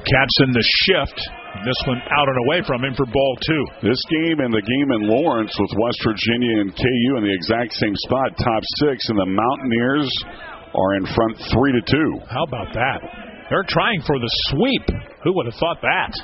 Cats in the shift. This one out and away from him for ball 2. This game and the game in Lawrence with West Virginia and KU in the exact same spot, top 6, and the Mountaineers are in front 3-2. How about that? They're trying for the sweep. Who would have thought that?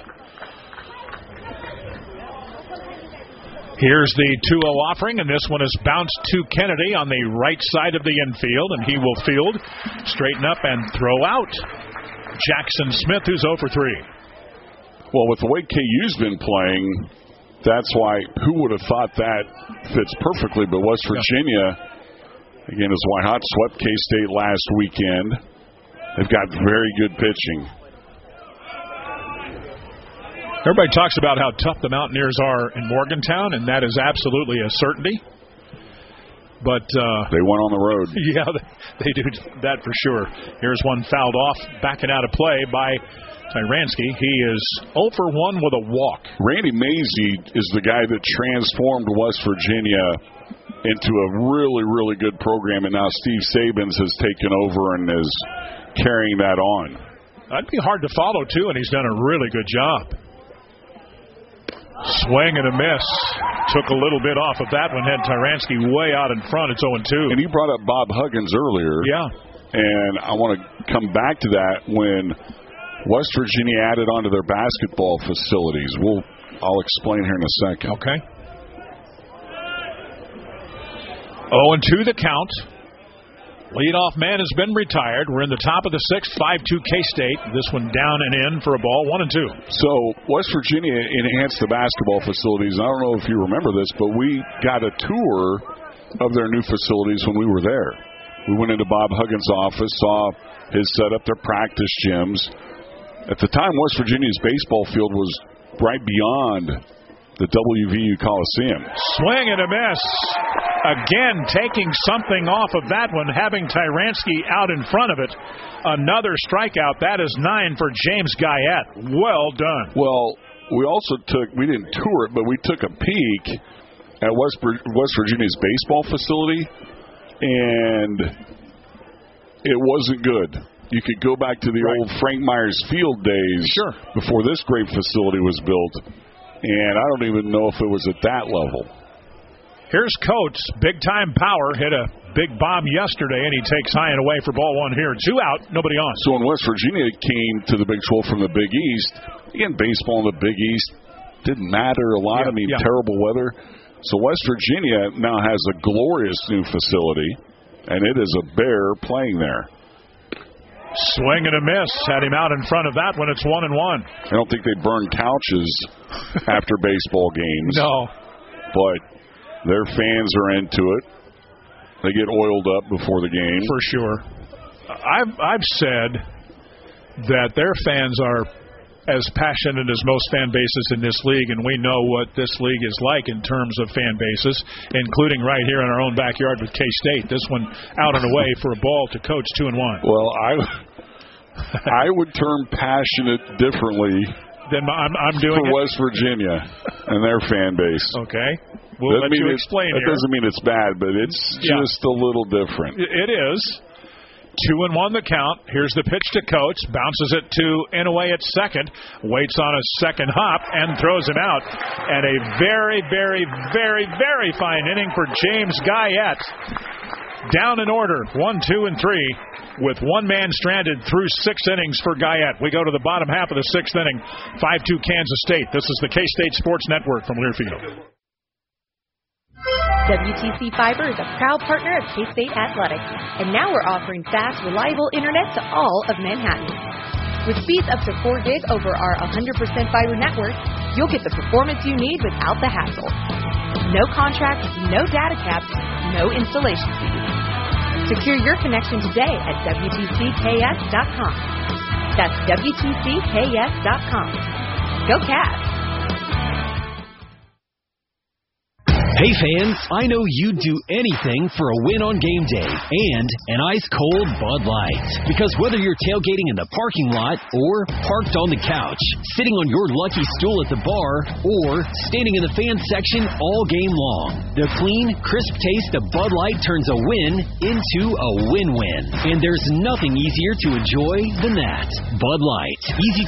Here's the 2-0 offering, and this one is bounced to Kennedy on the right side of the infield, and he will field, straighten up, and throw out Jackson Smith, who's 0 for 3. Well, with the way KU's been playing, that's why who would have thought that fits perfectly. But West Virginia, again, is why hot swept K-State last weekend. They've got very good pitching. Everybody talks about how tough the Mountaineers are in Morgantown, and that is absolutely a certainty. But they went on the road. Yeah, they do that for sure. Here's one fouled off, backing out of play by Tyranski. He is 0 for 1 with a walk. Randy Mazey is the guy that transformed West Virginia into a really, really good program, and now Steve Sabins has taken over and is carrying that on. That'd be hard to follow, too, and he's done a really good job. Swing and a miss. Took a little bit off of that one. Had Tyranski way out in front. It's 0-2. And you brought up Bob Huggins earlier. Yeah. And I want to come back to that when West Virginia added onto their basketball facilities. I'll explain here in a second. Okay. 0-2 the count. Leadoff man has been retired. We're in the top of the 6th, 5-2 K-State. This one down and in for a ball, 1-2. So West Virginia enhanced the basketball facilities. I don't know if you remember this, but we got a tour of their new facilities when we were there. We went into Bob Huggins' office, saw his setup, their practice gyms. At the time, West Virginia's baseball field was right beyond the WVU Coliseum. Swing and a miss. Again, taking something off of that one, having Tyranski out in front of it. Another strikeout. That is 9 for James Guyette. Well done. Well, we didn't tour it, but we took a peek at West Virginia's baseball facility, and it wasn't good. You could go back to the old Frank Myers Field days before this great facility was built. And I don't even know if it was at that level. Here's Coates. Big-time power. Hit a big bomb yesterday, and he takes high and away for ball 1 here. 2 out, nobody on. So when West Virginia came to the Big 12 from the Big East, again, baseball in the Big East didn't matter a lot. Terrible weather. So West Virginia now has a glorious new facility, and it is a bear playing there. Swing and a miss. Had him out in front of that when it's 1-1. I don't think they burn couches after baseball games. No. But their fans are into it. They get oiled up before the game. For sure. I've said that their fans are as passionate as most fan bases in this league, and we know what this league is like in terms of fan bases, including right here in our own backyard with K-State. This one out and away for a ball to Coach, 2-1. Well, I would term passionate differently than I'm doing for West Virginia and their fan base. Okay. We'll let you explain here. That doesn't mean it's bad, but it's just a little different. It is. 2-1 the count. Here's the pitch to Coates. Bounces it to Inouye at second. Waits on a second hop and throws him out. And a very, very, very, very fine inning for James Guyette. Down in order, 1, 2, and 3, with one man stranded through 6 innings for Guyette. We go to the bottom half of the 6th inning, 5-2 Kansas State. This is the K-State Sports Network from Learfield. WTC Fiber is a proud partner of K-State Athletics, and now we're offering fast, reliable internet to all of Manhattan. With speeds up to 4 gig over our 100% fiber network, you'll get the performance you need without the hassle. No contract, no data caps, no installation fees. Secure your connection today at WTCKS.com. That's WTCKS.com. Go Cats! Hey fans, I know you'd do anything for a win on game day and an ice-cold Bud Light. Because whether you're tailgating in the parking lot or parked on the couch, sitting on your lucky stool at the bar, or standing in the fan section all game long, the clean, crisp taste of Bud Light turns a win into a win-win. And there's nothing easier to enjoy than that. Bud Light. Easy